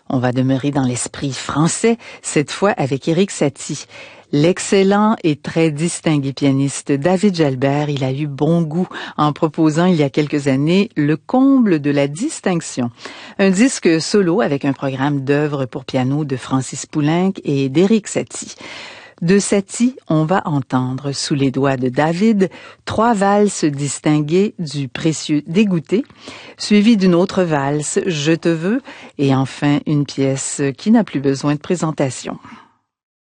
On va demeurer dans l'esprit français, cette fois avec Erik Satie. L'excellent et très distingué pianiste David Jalbert, il a eu bon goût en proposant il y a quelques années le comble de la distinction. Un disque solo avec un programme d'œuvres pour piano de Francis Poulenc et d'Erik Satie. De Satie, on va entendre sous les doigts de David 3 valses distinguées du précieux Dégoûté, suivies d'une autre valse Je te veux, et enfin une pièce qui n'a plus besoin de présentation.